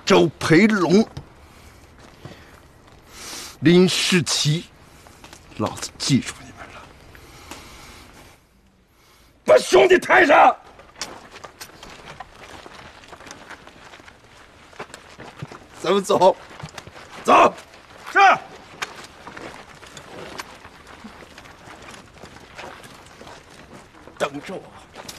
周培龙、林世奇，老子记住你们了！把兄弟抬上！咱们走，走，是。等着我。